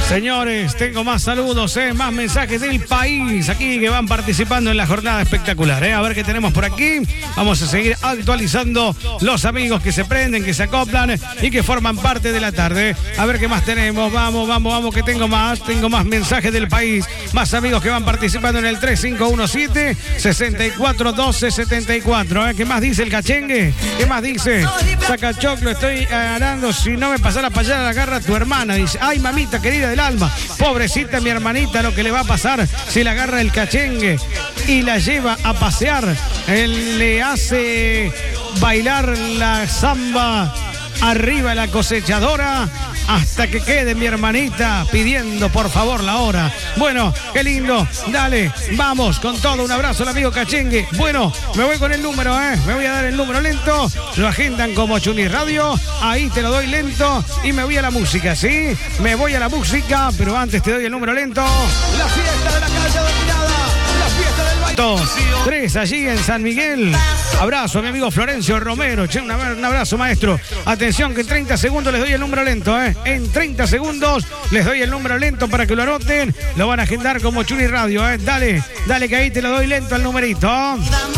Señores, tengo más saludos, más mensajes del país aquí que van participando en la jornada espectacular. A ver qué tenemos por aquí. Vamos a seguir actualizando los amigos que se prenden, que se acoplan y que forman parte de la tarde. A ver qué más tenemos. Vamos, que tengo más. Tengo más mensajes del país. Más amigos que van participando en el 3517-641274. ¿Qué más dice el cachengue? ¿Qué más dice? Saca choclo, estoy ganando. Si no me pasara para allá, la agarra tu hermana. Dice, ay, mamita querida del alma. Pobrecita mi hermanita, lo que le va a pasar si la agarra el cachengue y la lleva a pasear. Él le hace bailar la samba arriba la cosechadora hasta que quede mi hermanita pidiendo por favor la hora. Bueno, qué lindo. Dale, vamos con todo. Un abrazo al amigo cachengue. Bueno, me voy con el número, me voy a dar el número lento. Lo agendan como Chuni Radio. Ahí te lo doy lento y me voy a la música, ¿sí? Me voy a la música, pero antes te doy el número lento. La fiesta de la calle dominada. La fiesta del baile. 2, 3, allí en San Miguel. Abrazo a mi amigo Florencio Romero. Che, un abrazo, maestro. Atención que en 30 segundos les doy el número lento, En 30 segundos les doy el número lento para que lo anoten. Lo van a agendar como Chuni Radio, Dale que ahí te lo doy lento al numerito.